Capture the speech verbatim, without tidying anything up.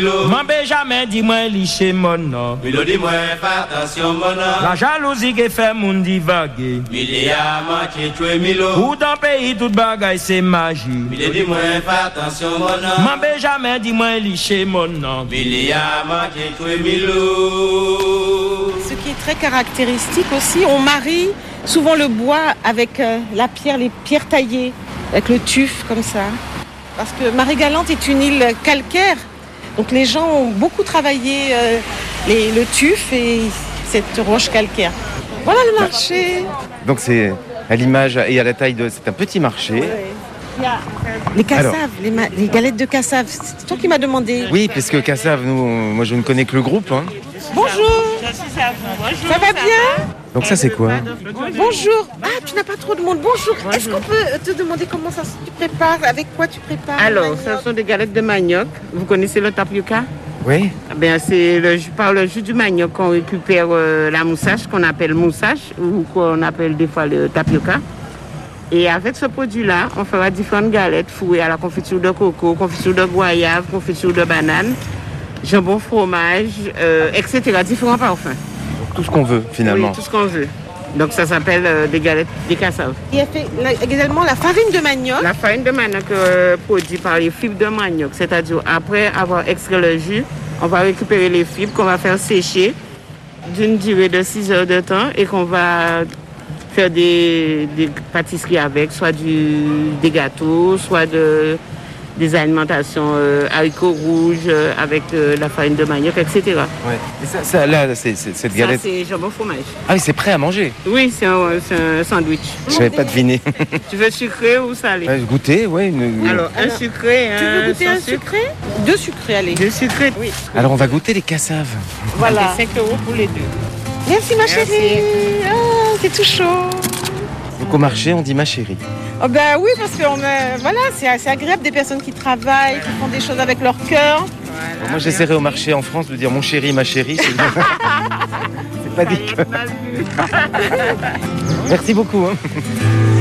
M'en jamais dis-moi licher mon nom. Milo dis-moi, fais attention mon nom. La jalousie qui fait mon divaguer. Mili a manqué tuer Milo. Ou dans pays toute bagaille c'est magie. Milo dis-moi, fais attention mon nom. M'en jamais dis-moi licher mon nom. Mili a manqué tuer Milo. Ce qui est très caractéristique aussi, on marie souvent le bois avec euh, la pierre, les pierres taillées, avec le tuf comme ça. Parce que Marie-Galante est une île calcaire. Donc les gens ont beaucoup travaillé euh, les, le tuf et cette roche calcaire. Voilà le marché. Donc c'est à l'image et à la taille de... C'est un petit marché. Ouais. Il y a les cassaves, les, ma- les galettes de cassave. C'est toi qui m'as demandé. Oui, parce que Cassave, nous, moi je ne connais que le groupe. Hein. Bonjour. Ça va bien? Donc ça c'est quoi? Bonjour. Ah, tu n'as pas trop de monde. Bonjour. Est-ce qu'on peut te demander comment ça se tu prépares? Avec quoi tu prépares? Alors, ce sont des galettes de manioc. Vous connaissez le tapioca? Oui. Eh bien, c'est le jus, par le jus du manioc qu'on récupère euh, la moussage, qu'on appelle moussage, ou qu'on appelle des fois le tapioca. Et avec ce produit-là, on fera différentes galettes fourrées à la confiture de coco, confiture de goyave, confiture de banane, jambon fromage, euh, et cetera. Différents parfums. Tout ce qu'on veut finalement. Oui, tout ce qu'on veut. Donc ça s'appelle euh, des galettes des cassaves. Il y a fait la- également la farine de manioc. La farine de manioc euh, produite par les fibres de manioc, c'est-à-dire après avoir extrait le jus, on va récupérer les fibres qu'on va faire sécher d'une durée de six heures de temps et qu'on va faire des, des pâtisseries avec, soit du, des gâteaux, soit de, des alimentations euh, haricots rouges euh, avec euh, la farine de manioc, et cetera. Ouais. Et ça, ça, là, c'est, c'est- cette Ça, galette. c'est jambon fromage. Ah oui, c'est prêt à manger. Oui, c'est un, c'est un sandwich. Je savais pas deviner. Tu veux sucré ou salé? Ouais, goûter, ouais. Une... Alors, un Alors, sucré, Tu veux un goûter sans un sucre. sucré? Deux sucrés, allez. Deux sucrés. Oui. Alors on va goûter les cassaves. Voilà. cinq euros pour les deux. Merci ma Merci. chérie. Oh, c'est tout chaud. Donc au marché, on dit ma chérie. Oh ben oui, parce que on a- voilà, c'est assez agréable des personnes qui travaillent, qui font des choses avec leur cœur. Alors, moi j'essaierai au marché en France de dire mon chéri, ma chérie. C'est, c'est pas dit. Merci beaucoup. Hein.